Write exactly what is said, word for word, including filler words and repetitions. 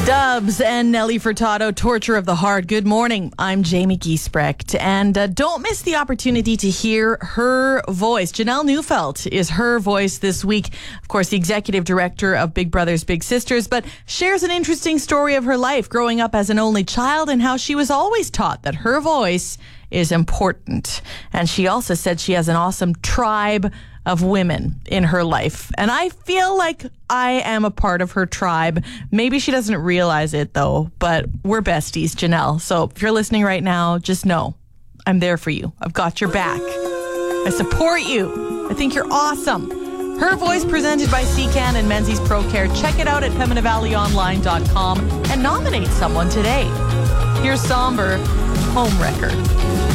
Dubs and Nelly Furtado, Torture of the Heart. Good morning. I'm Jamie Giesbrecht. And uh, don't miss the opportunity to hear her voice. Janelle Neufeld is her voice this week. Of course, the executive director of Big Brothers Big Sisters, but shares an interesting story of her life growing up as an only child and how she was always taught that her voice is important. And she also said she has an awesome tribe of women in her life. And I feel like I am a part of her tribe. Maybe she doesn't realize it though, but we're besties, Janelle. So if you're listening right now, just know I'm there for you. I've got your back. I support you. I think you're awesome. Her voice presented by C C A N and Menzies Pro Care. Check it out at pembina valley online dot com and nominate someone today. Here's Somber, Home Record.